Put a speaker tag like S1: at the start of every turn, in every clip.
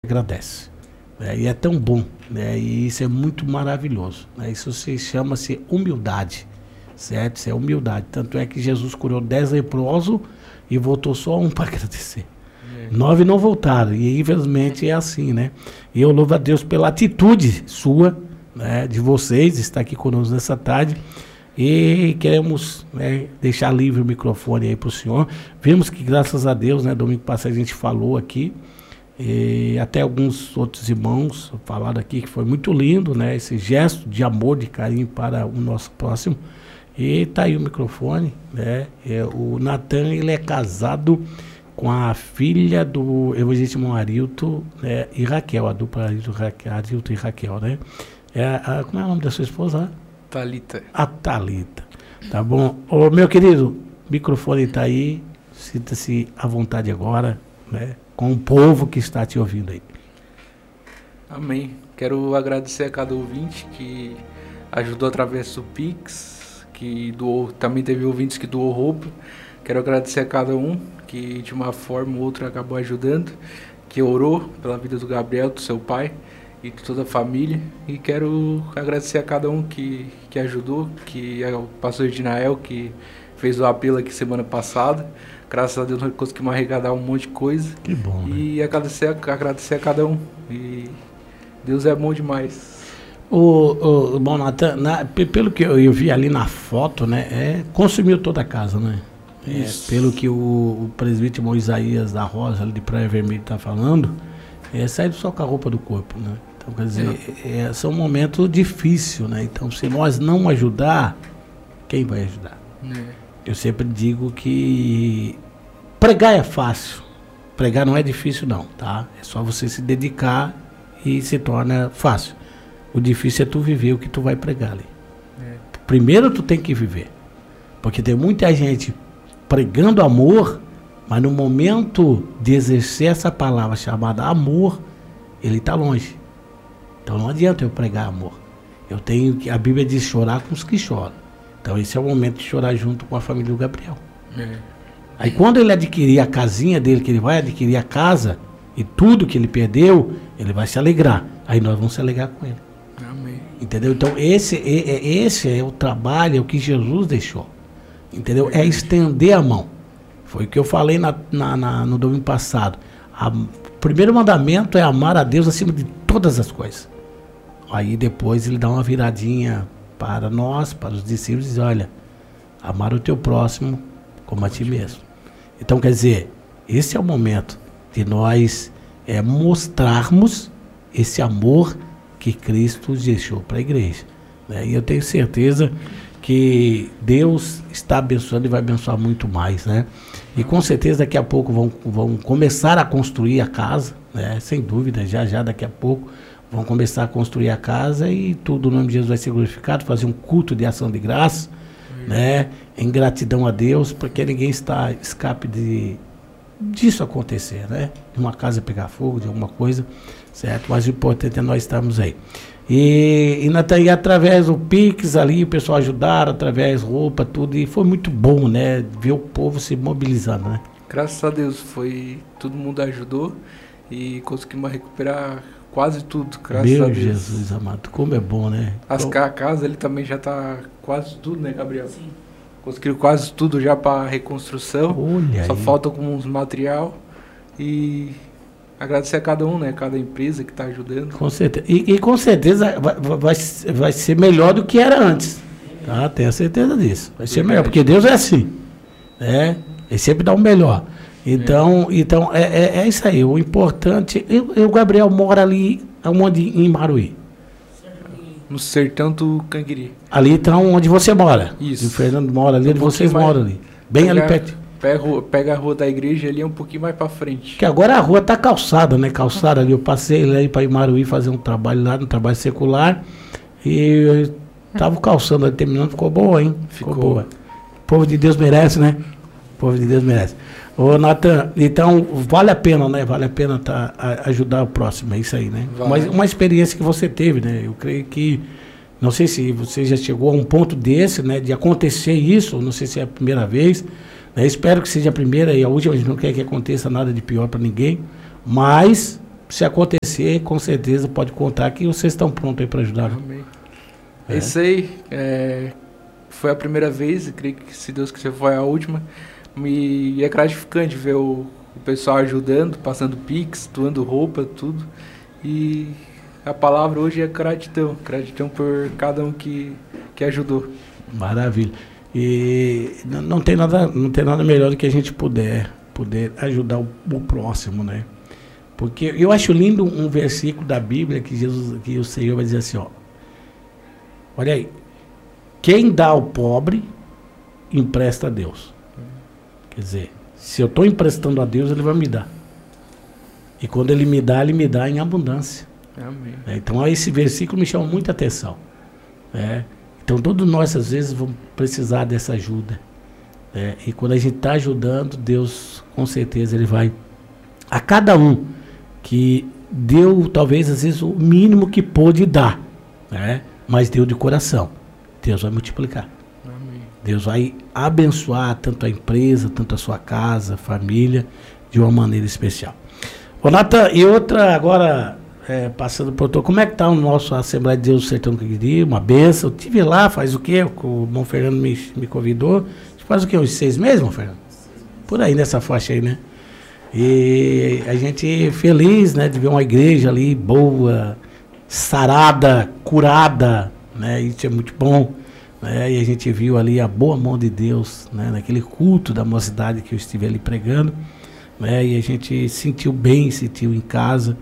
S1: agradece. E é tão bom, né? E isso é muito maravilhoso, né? Isso chama-se humildade, certo? Isso é humildade. Tanto é que Jesus curou 10 leprosos e voltou só um para agradecer. 9 não voltaram, e infelizmente é assim, né? E eu louvo a Deus pela atitude sua, né, de vocês, estar aqui conosco nessa tarde. E queremos, né, deixar livre o microfone aí para o senhor. Vimos que, graças a Deus, né, domingo passado a gente falou aqui, e até alguns outros irmãos falaram aqui que foi muito lindo, né, esse gesto de amor, de carinho para o nosso próximo. E tá aí o microfone, né? O Natan, ele é casado com a filha do evangelista Arilton, né, e Raquel, a dupla Arilton e Raquel, né? Como é o nome da sua esposa?
S2: Thalita.
S1: A Thalita. Tá bom? Ô, meu querido, o microfone está aí. Sinta-se à vontade agora, né? Com o povo que está te ouvindo aí.
S2: Amém. Quero agradecer a cada ouvinte que ajudou através do Pix, que doou, também teve ouvintes que doou roupa. Quero agradecer a cada um que de uma forma ou outra acabou ajudando, que orou pela vida do Gabriel, do seu pai e de toda a família. E quero agradecer a cada um que ajudou, que é o pastor Edinael, que fez o apelo aqui semana passada. Graças a Deus nós conseguimos arrecadar um monte de coisa.
S1: Que bom, né?
S2: E agradecer a cada um. E Deus é bom demais.
S1: Bom, Natan, pelo que eu vi ali na foto, né? Consumiu toda a casa, né? Pelo que o presbítero Isaías da Rosa, ali de Praia Vermelha, está falando, saiu só com a roupa do corpo, né? Então, quer dizer, são momentos difíceis, né? Então, se nós não ajudar, quem vai ajudar? Eu sempre digo que pregar é fácil. Pregar não é difícil, não, tá? É só você se dedicar e se torna fácil. O difícil é tu viver o que tu vai pregar ali. Primeiro tu tem que viver. Porque tem muita gente pregando amor, mas no momento de exercer essa palavra chamada amor, ele está longe. Então não adianta eu pregar amor. A Bíblia diz chorar com os que choram. Então esse é o momento de chorar junto com a família do Gabriel. Aí quando ele adquirir a casinha dele, que ele vai adquirir a casa e tudo que ele perdeu, ele vai se alegrar. Aí nós vamos se alegrar com ele.
S2: Amém.
S1: Entendeu? Então esse é o trabalho, é o que Jesus deixou. Entendeu? É estender a mão. Foi o que eu falei no domingo passado. O primeiro mandamento é amar a Deus acima de todas as coisas. Aí depois ele dá uma viradinha para nós, para os discípulos, e diz: olha, amar o teu próximo como a ti mesmo. Então, quer dizer, esse é o momento de nós mostrarmos esse amor que Cristo deixou para a igreja, né? E eu tenho certeza que Deus está abençoando e vai abençoar muito mais, né? E com certeza daqui a pouco vão começar a construir a casa, né? Sem dúvida, já daqui a pouco vão começar a construir a casa e tudo o nome de Jesus vai ser glorificado, fazer um culto de ação de graça, né? Em gratidão a Deus, porque ninguém está escape disso acontecer, né? De uma casa pegar fogo, de alguma coisa, certo? Mas o importante é nós estarmos aí. E através do Pix ali, o pessoal ajudaram, através roupa, tudo, e foi muito bom, né? Ver o povo se mobilizando, né?
S2: Graças a Deus, todo mundo ajudou e conseguimos recuperar quase tudo, graças a Deus.
S1: Meu Jesus amado, como é bom, né?
S2: A casa ele também já tá quase tudo, né, Gabriel? Sim. Conseguiram quase tudo já para reconstrução.
S1: Olha
S2: Só
S1: aí.
S2: falta com uns material e agradecer a cada um, né? Cada empresa que está ajudando.
S1: Com certeza. E com certeza vai ser melhor do que era antes. Tá? Tenho certeza disso. Vai ser melhor, porque Deus é assim, né? Ele sempre dá o melhor. Então é isso aí. O importante... O Gabriel mora ali, onde? Em Maruí.
S2: No sertão do Canguiri.
S1: Ali então onde você mora.
S2: Isso.
S1: O Fernando mora ali, onde vocês moram ali. Bem ali perto.
S2: Pega a rua da igreja ali um pouquinho mais para frente.
S1: Que agora a rua tá calçada, né? Calçada ali. Eu passei ali para Maruí fazer um trabalho lá, um trabalho secular. E eu tava calçando ali, terminando. Ficou boa, hein? Ficou boa. O povo de Deus merece, né? O povo de Deus merece. Ô, Natan, então vale a pena, né? Vale a pena ajudar o próximo, é isso aí, né?
S2: Vale.
S1: Uma experiência que você teve, né? Eu creio que, não sei se você já chegou a um ponto desse, né? De acontecer isso, não sei se é a primeira vez, né? Espero que seja a primeira e a última, a gente não quer que aconteça nada de pior para ninguém, mas se acontecer, com certeza pode contar que vocês estão prontos aí para ajudar.
S2: Amém. É isso aí. Foi a primeira vez, e creio que, se Deus quiser, foi a última. E é gratificante ver o pessoal ajudando, passando pix, doando roupa, tudo. E a palavra hoje é gratidão. Gratidão por cada um que ajudou.
S1: Maravilha. E não tem nada melhor do que a gente poder ajudar o próximo, né? Porque eu acho lindo um versículo da Bíblia que o Senhor vai dizer assim, ó. Olha aí. Quem dá ao pobre, empresta a Deus. Quer dizer, se eu estou emprestando a Deus, Ele vai me dar. E quando Ele me dá em abundância.
S2: Amém.
S1: Então esse versículo me chama muita atenção. Então todos nós às vezes vamos precisar dessa ajuda. E quando a gente está ajudando, Deus com certeza Ele vai a cada um que deu talvez às vezes o mínimo que pôde dar, mas deu de coração. Deus vai multiplicar.
S2: Amém.
S1: Deus vai abençoar tanto a empresa, tanto a sua casa, família, de uma maneira especial. Ô Natan, e outra agora, passando por todo, como é que está o nosso Assembleia de Deus do Sertão do Canguiri? Uma benção. Eu estive lá, faz o quê? O irmão Fernando me convidou. Faz o quê? Uns 6 meses, irmão Fernando? Por aí, nessa faixa aí, né? E a gente feliz, né, de ver uma igreja ali boa, sarada, curada, né? Isso é muito bom, né? E a gente viu ali a boa mão de Deus, né, naquele culto da mocidade que eu estive ali pregando, né? E a gente sentiu bem, sentiu em casa.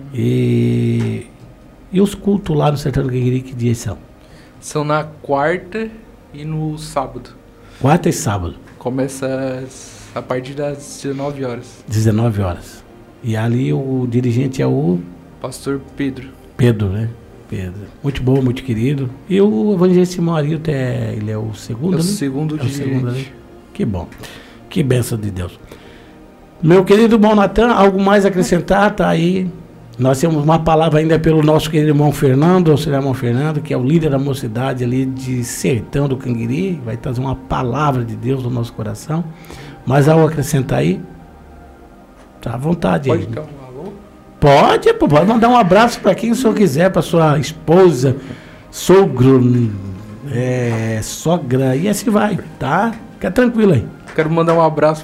S1: E os cultos lá no Sertão do Canguiri, que dias são?
S2: São na quarta e no sábado.
S1: Quarta e sábado.
S2: Começa a partir das 19 horas.
S1: 19 horas. E ali o dirigente é o...
S2: Pastor Pedro.
S1: Pedro, né? Pedro. Muito bom, muito querido. E o evangelista Simão Arilton, ele é o segundo, né?
S2: Segundo dirigente.
S1: Né? Que bom. Que bênção de Deus. Meu querido irmão Natan, algo mais a acrescentar? Tá aí. Nós temos uma palavra ainda pelo nosso querido irmão Fernando, o senhor irmão Fernando, que é o líder da mocidade ali de Sertão do Canguiri. Vai trazer uma palavra de Deus no nosso coração. Mais algo a acrescentar aí? Tá à vontade aí.
S2: Pode dar um alô?
S1: Pode mandar um abraço para quem o senhor quiser, para sua esposa, sogro, sogra, e assim vai, tá? Fica tranquilo aí.
S2: Quero mandar um abraço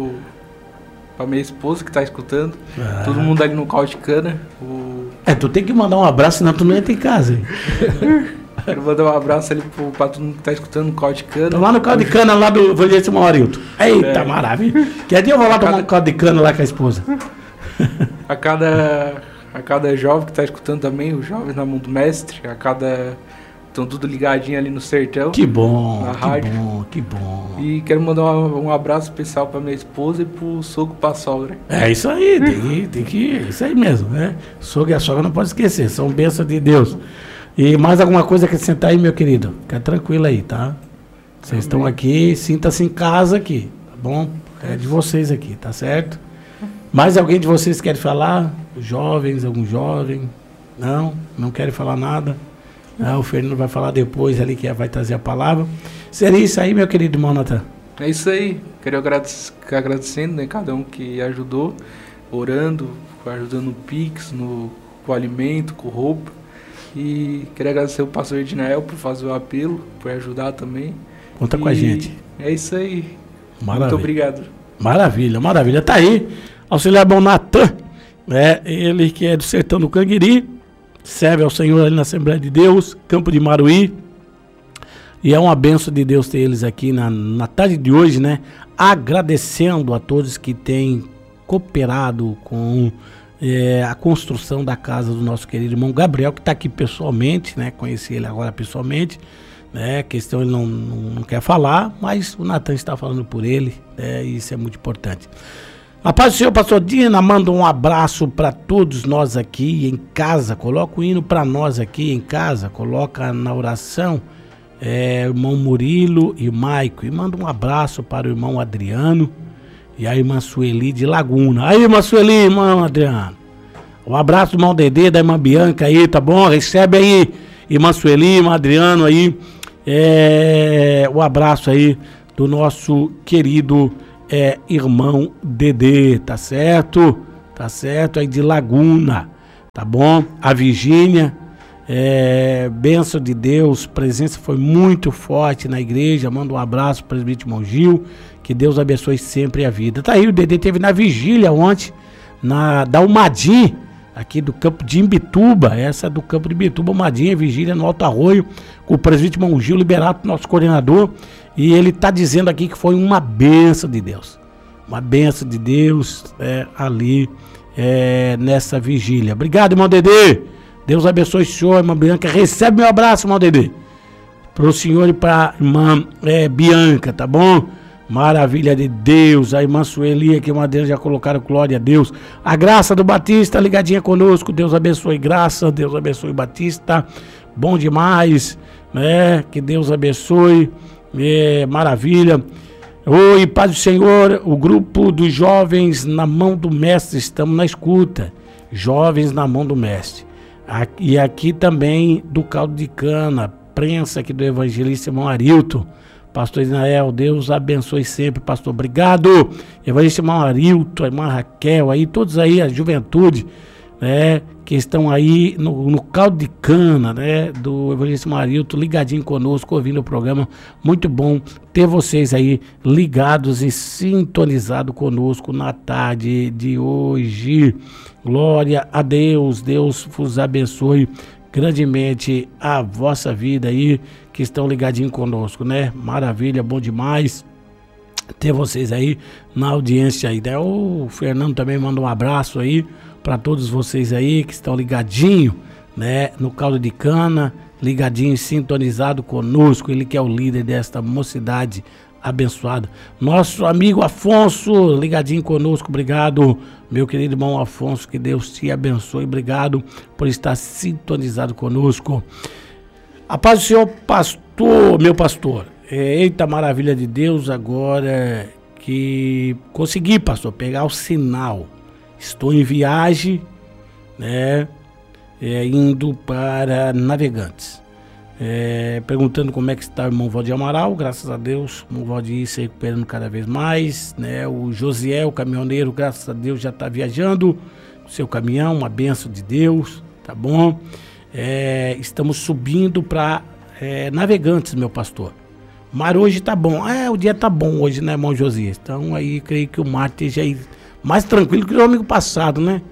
S2: pra minha esposa que tá escutando. Todo mundo ali no caldo de cana.
S1: Tu tem que mandar um abraço, senão tu não entra em casa.
S2: Quero mandar um abraço ali pra todo mundo que tá escutando no caldo de cana.
S1: Tô lá no caldo de cana lá do evangelista Simão Arilton. Eita, maravilha. Que dia eu vou lá tomar um caldo de cana lá com a esposa.
S2: A cada jovem que tá escutando também, os jovens na mão do mestre, estão tudo ligadinho ali no sertão.
S1: Que bom,
S2: na rádio.
S1: Que bom.
S2: E quero mandar um abraço especial pra minha esposa e pro sogro, pra sogra.
S1: É isso aí, tem que isso aí mesmo, né? Sogro e a sogra não pode esquecer, são bênçãos de Deus. E mais alguma coisa a acrescentar aí, meu querido? Fica tranquilo aí, tá? Vocês estão aqui, sinta-se em casa aqui, tá bom? É de vocês aqui, tá certo? Mais alguém de vocês quer falar? Jovens, algum jovem? Não querem falar nada? O Fernando vai falar depois ali, que vai trazer a palavra. Seria isso aí, meu querido irmão Natan?
S2: É isso aí. Quero agradecendo, né, cada um que ajudou, orando, ajudando no Pix, com alimento, com roupa. E quero agradecer o pastor Ednael por fazer o apelo, por ajudar também.
S1: Conta com a gente.
S2: É isso aí.
S1: Maravilha.
S2: Muito obrigado.
S1: Maravilha. Tá aí, auxiliar bom Natan, ele que é do Sertão do Canguiri, serve ao Senhor ali na Assembleia de Deus, Campo de Maruí. E é uma bênção de Deus ter eles aqui na tarde de hoje, né? Agradecendo a todos que têm cooperado com a construção da casa do nosso querido irmão Gabriel, que está aqui pessoalmente, né? Conheci ele agora pessoalmente, né? A questão ele não quer falar, mas o Natan está falando por ele, né? E isso é muito importante. A paz do Senhor, pastor Dina, manda um abraço para todos nós aqui em casa. Coloca o hino para nós aqui em casa, coloca na oração irmão Murilo e Maico, e manda um abraço para o irmão Adriano e a irmã Sueli de Laguna. Aí, irmã Sueli, irmão Adriano, um abraço do irmão Dedê, da irmã Bianca aí, tá bom? Recebe aí, irmã Sueli, irmão Adriano aí, o abraço aí do nosso querido irmão Dedê, tá certo? tá certo? Aí de Laguna, tá bom? A Virgínia, bênção de Deus, presença foi muito forte na igreja, manda um abraço pro presbítero irmão Gil, que Deus abençoe sempre a vida. Tá aí, o Dedê teve na vigília ontem, da Umadim, aqui do campo de Imbituba, essa é do campo de Imbituba, Umadim, vigília no Alto Arroio, com o presbítero irmão Gil Liberato, nosso coordenador, e ele tá dizendo aqui que foi uma bênção de Deus. Uma bênção de Deus ali nessa vigília. Obrigado, irmão Dedê. Deus abençoe o senhor, irmã Bianca. Recebe meu abraço, irmão Dedê. Para o senhor e para a irmã Bianca, tá bom? Maravilha de Deus. A irmã Sueli aqui, uma delas já colocaram glória a Deus. A Graça do Batista ligadinha conosco. Deus abençoe Graça. Deus abençoe Batista. Bom demais, né? Que Deus abençoe. Maravilha. Oi, paz do Senhor, o grupo dos jovens na mão do mestre, estamos na escuta, jovens na mão do mestre, e aqui também do caldo de cana, prensa aqui do evangelista irmão Arilton, pastor Israel, Deus abençoe sempre, pastor, obrigado, evangelista irmão Arilton, irmã Raquel, aí todos aí, a juventude, né, que estão aí no caldo de cana, né, do evangelista Marilton, ligadinho conosco, ouvindo o programa. Muito bom ter vocês aí ligados e sintonizados conosco na tarde de hoje. Glória a Deus, Deus vos abençoe grandemente a vossa vida aí, que estão ligadinho conosco, né? Maravilha, bom demais ter vocês aí na audiência aí, né? O Fernando também manda um abraço aí para todos vocês aí que estão ligadinho, né, no caldo de cana, ligadinho, sintonizado conosco, ele que é o líder desta mocidade abençoada. Nosso amigo Afonso, ligadinho conosco, obrigado, meu querido irmão Afonso, que Deus te abençoe, obrigado por estar sintonizado conosco. A paz do Senhor, pastor, meu pastor. Eita maravilha de Deus, agora que consegui, pastor, pegar o sinal. Estou em viagem, né, indo para Navegantes. Perguntando como é que está o irmão Valdir Amaral, graças a Deus, o irmão Valdir se recuperando cada vez mais, né? O Josiel, o caminhoneiro, graças a Deus já está viajando com seu caminhão, uma bênção de Deus, tá bom? Estamos subindo para Navegantes, meu pastor. Mar hoje tá bom, o dia tá bom hoje, né, irmão Josias? Então aí creio que o mar esteja aí mais tranquilo que o domingo passado, né?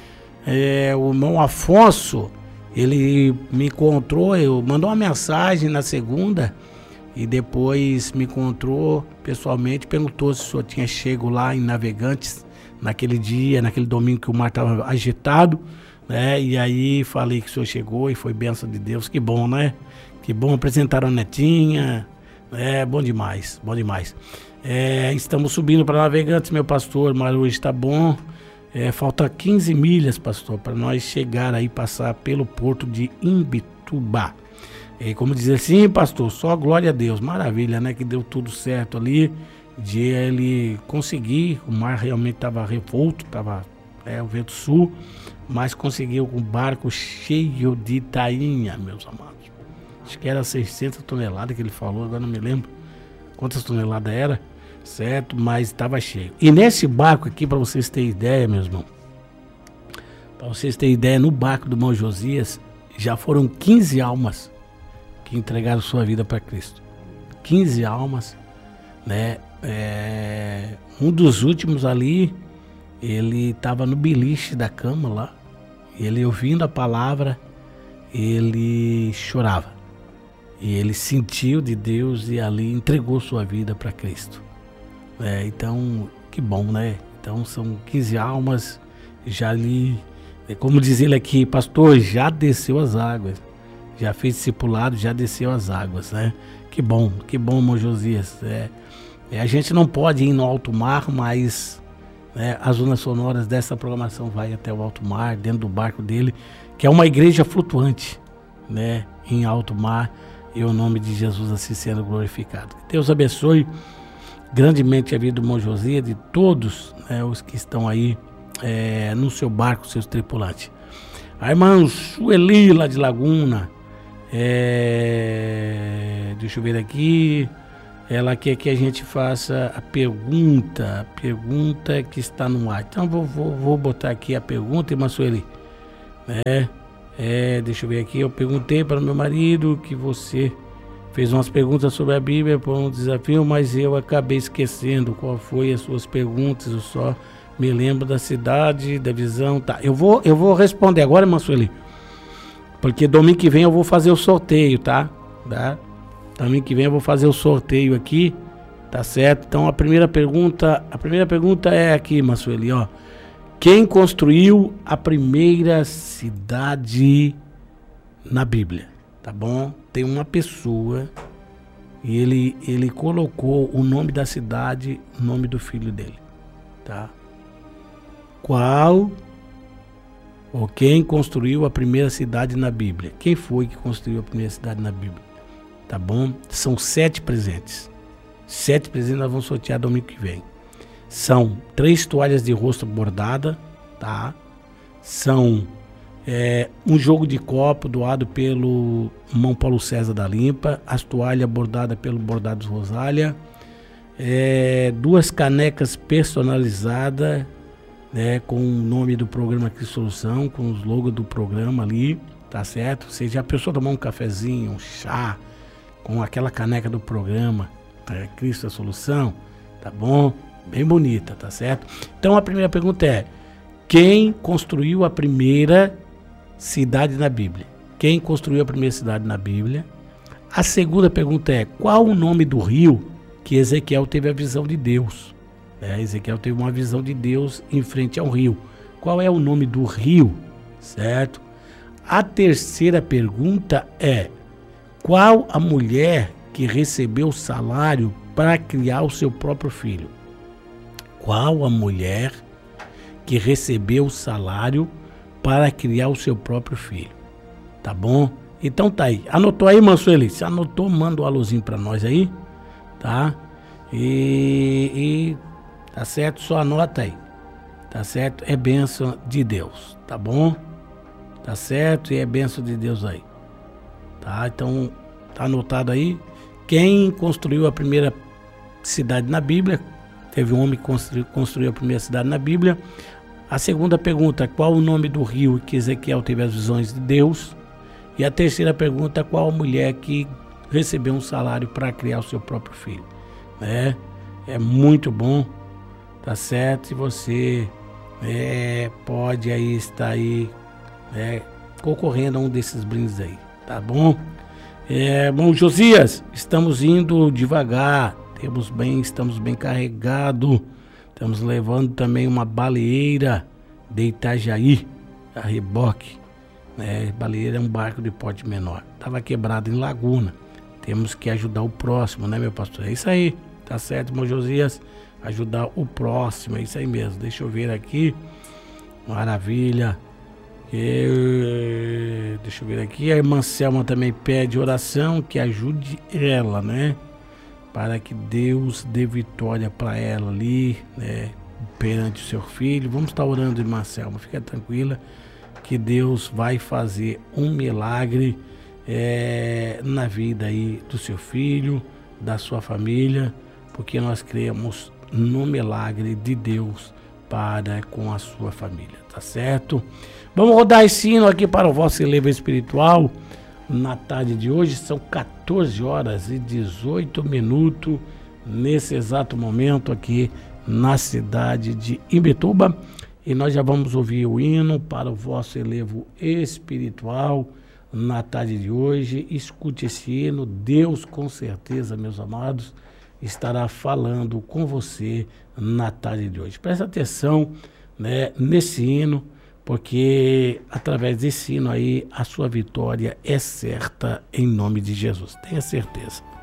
S1: O irmão Afonso, ele me encontrou, mandou uma mensagem na segunda e depois me encontrou pessoalmente, perguntou se o senhor tinha chego lá em Navegantes naquele dia, naquele domingo que o mar estava agitado, né? E aí falei que o senhor chegou e foi bênção de Deus, que bom, né? Que bom, apresentaram a netinha, bom demais, bom demais. Estamos subindo para Navegantes, meu pastor, mas hoje está bom. Falta 15 milhas, pastor, para nós chegar aí, passar pelo porto de Imbituba. Como dizer assim, pastor, só glória a Deus, maravilha, né? Que deu tudo certo ali, de ele conseguir, o mar realmente estava revolto, estava o vento sul, mas conseguiu um barco cheio de tainha, meus amados. Acho que era 600 toneladas que ele falou, agora não me lembro quantas toneladas era. Certo, mas estava cheio. E nesse barco aqui, para vocês terem ideia, meus irmãos, para vocês terem ideia, no barco do irmão Josias, já foram 15 almas que entregaram sua vida para Cristo. 15 almas, né? Um dos últimos ali, ele estava no beliche da cama lá, ele ouvindo a palavra, ele chorava. E ele sentiu de Deus e ali entregou sua vida para Cristo. Então, que bom, né? Então são 15 almas, já ali, como diz ele aqui, pastor, já desceu as águas, já fez discipulado, já desceu as águas, né? Que bom, irmão Josias. A gente não pode ir no alto mar, mas as ondas sonoras dessa programação vai até o alto mar, dentro do barco dele, que é uma igreja flutuante, né? Em alto mar, e o nome de Jesus assim sendo glorificado. Que Deus abençoe grandemente a vida do irmão Josias, de todos os que estão aí no seu barco, seus tripulantes. A irmã Sueli, lá de Laguna, deixa eu ver aqui, ela quer que a gente faça a pergunta que está no ar. Então vou botar aqui a pergunta, irmã Sueli. Deixa eu ver aqui, eu perguntei para o meu marido que você fez umas perguntas sobre a Bíblia por um desafio, mas eu acabei esquecendo qual foi as suas perguntas, eu só me lembro da cidade, da visão, tá. Eu vou responder agora, irmã Sueli, porque domingo que vem eu vou fazer o sorteio, tá? Domingo que vem eu vou fazer o sorteio aqui, tá certo? Então a primeira pergunta é aqui, irmã Sueli, ó. Quem construiu a primeira cidade na Bíblia? Tá bom? Tem uma pessoa e ele colocou o nome da cidade, o nome do filho dele, tá? Qual ou quem construiu a primeira cidade na Bíblia? Quem foi que construiu a primeira cidade na Bíblia? Tá bom? São 7 presentes. 7 presentes nós vamos sortear domingo que vem. São 3 toalhas de rosto bordada, tá? São um jogo de copo doado pelo irmão Paulo César da Limpa, as toalhas bordadas pelo Bordados Rosália, 2 canecas personalizadas, né, com o nome do programa Cristo Solução, com os logos do programa ali, tá certo? Você já pensou tomar um cafezinho, um chá, com aquela caneca do programa Cristo Solução, tá bom? Bem bonita, tá certo? Então a primeira pergunta é: quem construiu a primeira cidade na Bíblia? Quem construiu a primeira cidade na Bíblia? A segunda pergunta é: qual o nome do rio que Ezequiel teve a visão de Deus? Ezequiel teve uma visão de Deus em frente ao rio. Qual é o nome do rio? Certo? A terceira pergunta é: qual a mulher que recebeu o salário para criar o seu próprio filho? Qual a mulher que recebeu o salário para criar o seu próprio filho? Tá bom? Então tá aí. Anotou aí, irmã Sueli? Se anotou, manda um alôzinho para nós aí, tá? E tá certo? Só anota aí. Tá certo? É bênção de Deus, tá bom? Tá certo? E é bênção de Deus aí. Tá? Então, tá anotado aí. Quem construiu a primeira cidade na Bíblia? Teve um homem que construiu a primeira cidade na Bíblia. A segunda pergunta: qual o nome do rio que Ezequiel teve as visões de Deus? E a terceira pergunta: qual a mulher que recebeu um salário para criar o seu próprio filho? É muito bom, tá certo? E você pode aí estar aí concorrendo a um desses brindes aí, tá bom? Bom, Josias, estamos indo devagar, estamos bem carregados, estamos levando também uma baleeira de Itajaí, a reboque, baleeira é um barco de porte menor, estava quebrado em Laguna, temos que ajudar o próximo, né, meu pastor? É isso aí, tá certo, irmão Josias? Ajudar o próximo, é isso aí mesmo. Deixa eu ver aqui, maravilha. Deixa eu ver aqui, a irmã Selma também pede oração, que ajude ela, né? Para que Deus dê vitória para ela ali, né? Perante o seu filho. Vamos estar orando, irmã Selma, fica tranquila, que Deus vai fazer um milagre na vida aí do seu filho, da sua família, porque nós cremos no milagre de Deus para com a sua família, tá certo? Vamos rodar esse hino aqui para o vosso relevo espiritual na tarde de hoje. São 14 horas e 18 minutos nesse exato momento aqui na cidade de Imbituba, e nós já vamos ouvir o hino para o vosso relevo espiritual na tarde de hoje. Escute esse hino, Deus com certeza, meus amados, estará falando com você na tarde de hoje. Presta atenção, né, nesse hino, porque através desse hino aí a sua vitória é certa em nome de Jesus. Tenha certeza.